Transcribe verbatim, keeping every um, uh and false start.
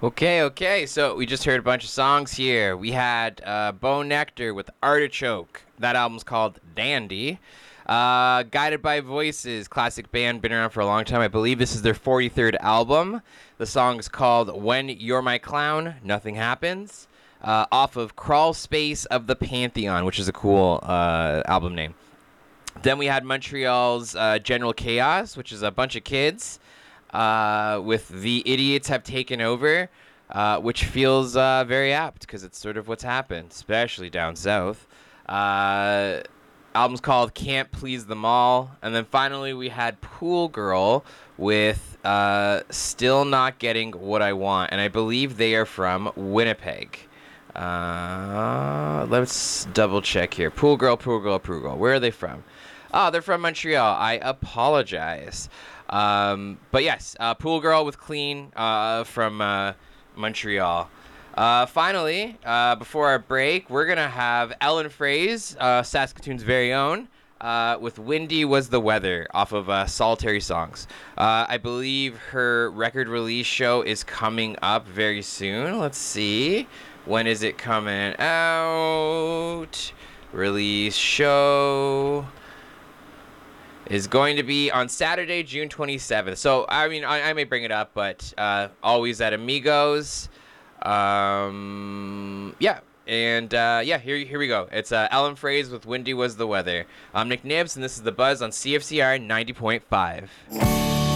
Okay, okay. So we just heard a bunch of songs here. We had uh, Bone Nectar with Artichoke. That album's called Dandy. Uh, Guided by Voices, classic band, been around for a long time. I believe this is their forty-third album. The song's called When You're My Clown, Nothing Happens. Uh, off of Crawl Space of the Pantheon, which is a cool uh, album name. Then we had Montreal's uh, General Chaos, which is a bunch of kids uh, with The Idiots Have Taken Over, uh, which feels uh, very apt because it's sort of what's happened, especially down south. Uh, album's called Can't Please Them All. And then finally we had Pool Girl with uh, Still Not Getting What I Want. And I believe they are from Winnipeg. Uh, let's double check here. Pool Girl, Pool Girl, Pool Girl. Where are they from? Oh, they're from Montreal. I apologize. Um, but yes, uh, Pool Girl with Clean uh, from uh, Montreal. Uh, finally, uh, before our break, we're going to have Ellen Fraze, uh, Saskatoon's very own, uh, with Windy Was the Weather off of uh, Solitary Songs. Uh, I believe her record release show is coming up very soon. Let's see. When is it coming out? Release show is going to be on Saturday, June twenty-seventh. So, I mean, I, I may bring it up, but uh, always at Amigos. Um, yeah. And, uh, yeah, here here we go. It's uh, Ellen Fraze with Windy Was the Weather. I'm Nick Nibbs, and this is The Buzz on C F C R ninety point five.